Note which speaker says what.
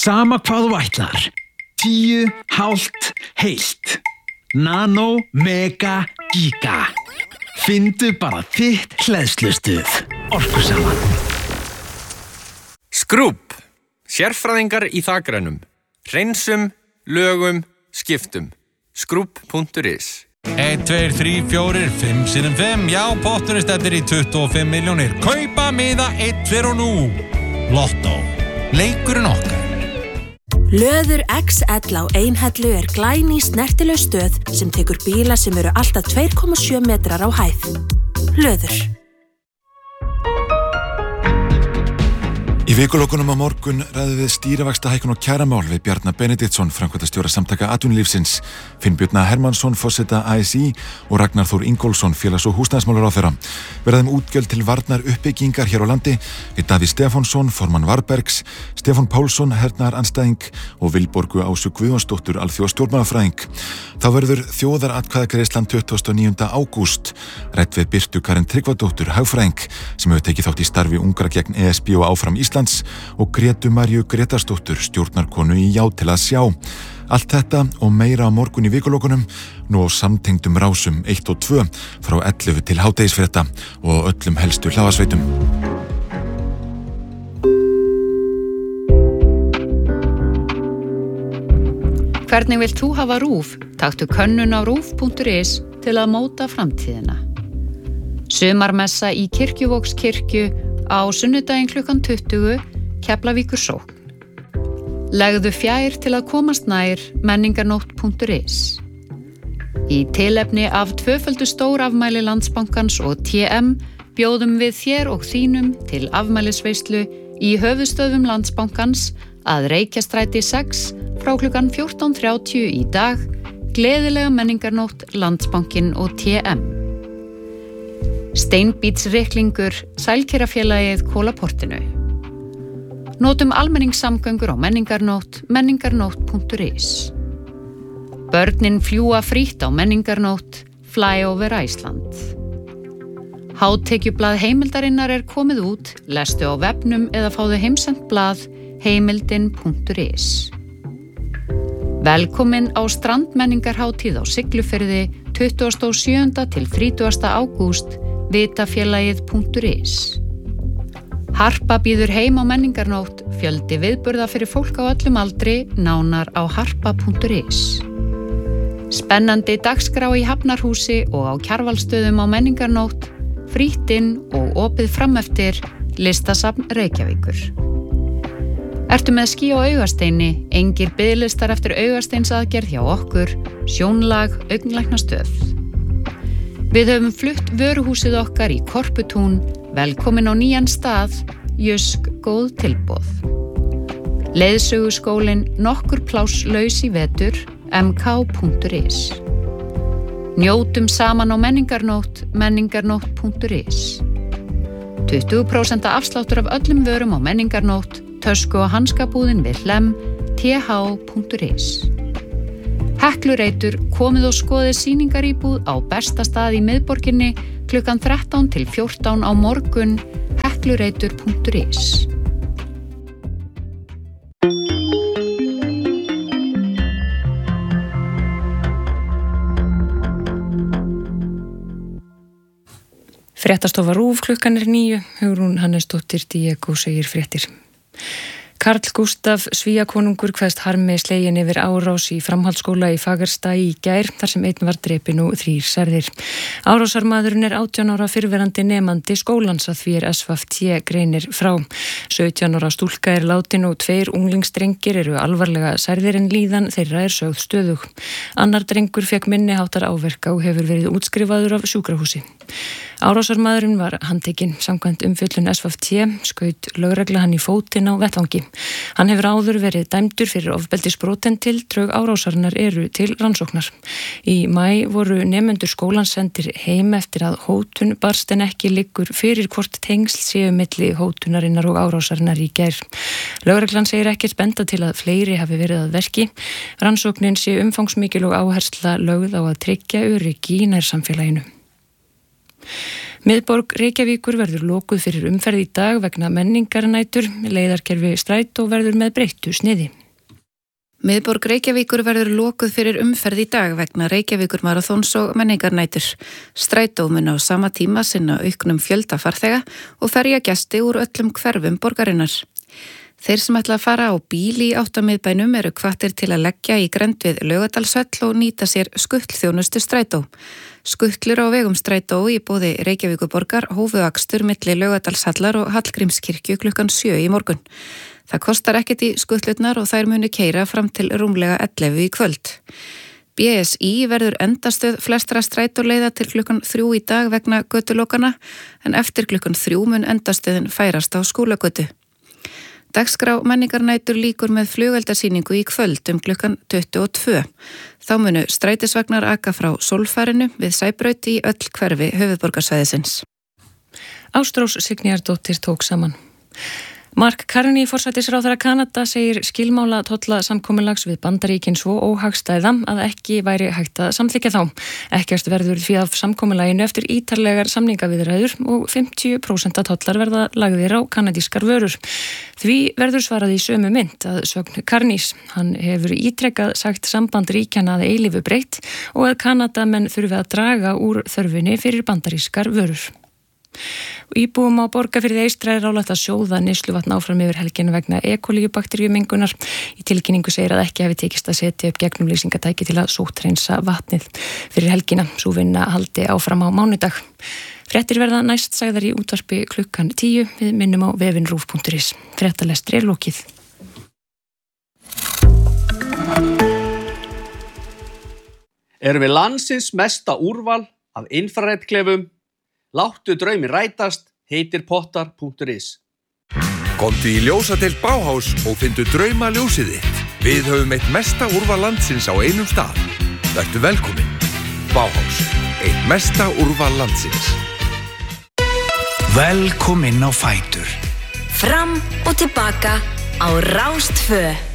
Speaker 1: Sama hvað þú ætlar. 10, hálft, heilt. Nano, mega, giga. Findu bara þitt hleðslustuð. Orkusaman.
Speaker 2: Skrúbb. Sérfræðingar í þakrænum. Hreinsum, lögum, skiptum. Skrúbb.is
Speaker 3: 1, 2, 3, 4, 5 sinnum 5. Já, potturinn stefnir í 25 milljónir. Kaupa miða 1 fyrir og nú. Lottó. Leikurinn okkar.
Speaker 4: Löður XL á Einhellu glæný snertileg stöð sem tekur bíla sem eru alltaf 2,7 metrar á hæð. Löður.
Speaker 5: Í vikulokunum á morgun ræðum við stýrivaxtahækkun og kjaramál við Bjarna Benediktsson, framkvæmdastjóra Samtaka atvinnulífsins, Finnbjörn Hermannsson, forseta ASÍ og Ragnar Þór Ingólfsson, félags- og húsnæðismálaráðherra. Við ræðum útgjöld til varnar uppbyggingar hér á landi við Davíð Stefánsson, formann Varbergs, Stefán Pálsson, hernaðarandstæðing og Vilborgu Ásu Guðjónsdóttur, alþjóðastjórnmálafræðing. Þá verður þjóðaratkvæðagreiðslan 29. ágúst. Rætt við Birtu Karen Tryggvadóttur, hagfræðing, sem hefur tekið þátt í starfi ungra gegn ESB og áfram Íslands, og Grétu Maríu Gretarsdóttur, stjórnarkonu í Já til að sjá. Allt þetta og meira á morgun í vikulokunum, nú á samtengdum rásum 1 og 2 frá 11 til hádegisfrétta og öllum helstu hlaðasveitum.
Speaker 6: Hvernig vilt þú hafa RÚV? Taktu könnun á RÚV.is til að móta framtíðina. Sumarmessa í Kirkjuvogskirkju á sunnudaginn klukkan 20, Keflavíkur sókn. Legðu fjær til að komast nær menningarnótt.is. Í tilefni af tvöföldu stórafmæli Landsbankans og TM bjóðum við þér og þínum til afmælisveislu í höfuðstöðvum Landsbankans að Reykjastræti 6 frá klukkan 14:30 í dag. Gleðilega menningarnótt, Landsbankinn og TM. Steinbítsryklingur, Sælkerafélagið Kólaportinu. Notum almenningssamgöngur á menningarnótt, menningarnótt.is. Börnin fljúa frítt á menningarnótt, Flyover Iceland. Hátekjublað heimildarinnar komið út, lestu á vefnum eða fáðu heimsent blað heimildin.is. Velkomin á strandmenningarhátíð á Siglufirði 27. til 30. ágúst, vitafélagið.is. Harpa býður heim á menningarnótt, fjöldi viðburða fyrir fólk á öllum aldri, nánar á harpa.is. Spennandi dagskrá í Hafnarhúsi og á Kjarvalsstöðum á menningarnótt, frítt inn og opið frameftir, Listasafn Reykjavíkur. Ertu með ský á augasteini, engir biðlistar eftir augasteinsaðgerð hjá okkur, Sjónlag, Augnlæknastöð. Við höfum flutt vöruhúsið okkar í Korputún, velkomin á nýjan stað, Jusk góð tilboð. Leiðsöguskólinn, nokkur pláss laus í vetur, mk.is. Njótum saman á menningarnótt, menningarnótt.is. 20% afsláttur af öllum vörum á menningarnótt, tösku og hanskabúðin við Hlemm, th.is. Heklureitur, komið og skoðið sýningaríbúð á besta stað í miðborginni klukkan 13 til 14 á morgun, heklureitur.is.
Speaker 7: Fréttastofa RÚV, klukkan 9, Hugrún Hannesdóttir, Diego segir fréttir. Karl Gústaf Svíakonungur kveðst harmi sleginn yfir árás í framhaldsskóla í Fagerstað í gær, þar sem einn var drepinn og 3 særðir. Árásarmaðurinn 18 ára fyrrverandi nemandi skólans, að því SVT greinir frá. 17 ára stúlka látin og 2 unglingsdrengir eru alvarlega særðir en líðan þeirra sögð stöðug. Annar drengur fékk minniháttar áverka og hefur verið útskrifaður af sjúkrahúsi. Árásarmaðurinn var handtekinn. Samkvæmt umfjöllun SVT skaut lögregla hann í fótinn á vettvangi. Hann hefur áður verið dæmdur fyrir ofbeldisbrot en tildrög árásarinnar eru til rannsóknar. Í maí voru nemendur skólans sendir heim eftir að hótun barst en ekki liggur fyrir hvort tengsl séu milli hótunarinnar og árásarinnar í gær. Lögreglan segir ekkert benda til að fleiri hafi verið að verki. Rannsóknin sé umfangsmikil og áhersla lögð á að tryggja öryggi í nærsamfélaginu. Miðborg Reykjavíkur verður lokuð fyrir umferð í dag vegna menningarnætur. Leiðarkerfi Strætó verður með breyttu sniði.
Speaker 8: Miðborg Reykjavíkur verður lokuð fyrir umferð í dag vegna Reykjavíkur marathóns og menningarnætur. Strætó mun á sama tíma sinna auknum fjölda farþega og ferja gesti úr öllum hverfum borgarinnar. Þeir sem ætla að fara á bíl í áttamiðbænum eru hvattir til að leggja í grennd við Laugardalshöll og nýta sér skuttlþjónustu Strætó. Skuttlur á vegum Strætó í boði Reykjavíkurborgar hófu akstur milli Laugardalshallar og Hallgrímskirkju klukkan 7 í morgun. Það kostar ekkert í skuttlurnar og þær munu keyra fram til rúmlega 11 í kvöld. BSI verður endastöð flestra strætóleiða til klukkan 3 í dag vegna götulokana, en eftir klukkan 3 mun endastöðin færast á Skúlagötu. Dagskrá menningarnætur lýkur með flugeldasýningu í kvöld klukkan 22. Þá munu strætisvagnar aka frá Sólfarinu við Sæbraut í öll hverfi höfuðborgarsvæðisins.
Speaker 7: Ástrós Signýjardóttir tók saman. Mark Carney, forsætisráðherra Kanada, segir skilmála tolla samkomulags við Bandaríkin svo óhagstæða að ekki væri hægt að samþykkja þá. Ekkert verður því af samkomulaginu eftir ítarlegar samningaviðræður og 50% tollar verða lagðir á kanadískar vörur. Því verður svarað í sömu mynd að sögn Carneys. Hann hefur ítrekkað sagt samband ríkjanna að eilífu breytt og að Kanadamenn þurfi að draga úr þörfinni fyrir bandarískar vörur. Íbúum á Borgarfirði eystra er ráðlagt að sjóða neysluvatn áfram yfir helgina vegna E-bakteríumengunar. Í tilkynningu segir að ekki hafi tekist að setja upp gegnumlýsingatæki til að sótthreinsa vatnið fyrir helgina. Sú vinna haldi áfram á mánudag. Fréttir verða næst sagðar í útvarpi klukkan 10. Við minnum á vefinn rúv.is. Fréttalestri lokið.
Speaker 9: Erum við landsins mesta úrval af infraredklefum? Láttu draumi rætast, heitir pottar.is.
Speaker 10: Komdu í ljósadeild Bauhaus og fyndu drauma ljósið þitt. Við höfum eitt mesta úrval landsins á einum stað. Vertu velkomin. Bauhaus, eitt mesta úrval landsins.
Speaker 1: Velkomin á Fætur.
Speaker 11: Fram og tilbaka á Rás 2.